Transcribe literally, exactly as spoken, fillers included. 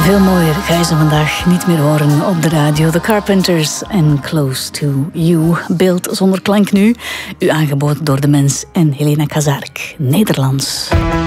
Veel mooier ga je ze vandaag niet meer horen op de radio. The Carpenters en Close to You. Beeld zonder klank nu. U aangeboden door De Mens en Helena Kazarek. Nederlands.